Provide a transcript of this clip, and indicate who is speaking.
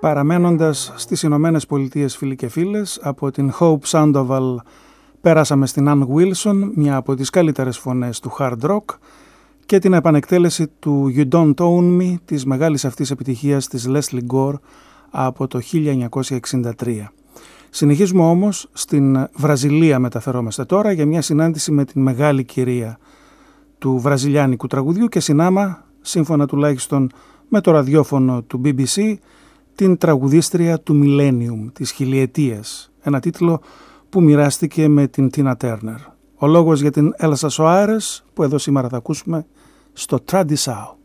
Speaker 1: Παραμένοντας στις Ηνωμένες Πολιτείες, φίλοι και φίλες, από την Hope Sandoval πέρασαμε στην Ann Wilson, μια από τις καλύτερες φωνές του hard rock, και την επανεκτέλεση του You Don't Own Me, της μεγάλης αυτής επιτυχίας της Leslie Gore από το 1963. Συνεχίζουμε όμως, στην Βραζιλία μεταφερόμαστε τώρα για μια συνάντηση με την μεγάλη κυρία του βραζιλιάνικου τραγουδιού και συνάμα, σύμφωνα τουλάχιστον με το ραδιόφωνο του BBC, την τραγουδίστρια του Millennium, της χιλιετίας, ένα τίτλο που μοιράστηκε με την Tina Turner. Ο λόγος για την Elsa Soares που εδώ σήμερα θα ακούσουμε στο Tradição.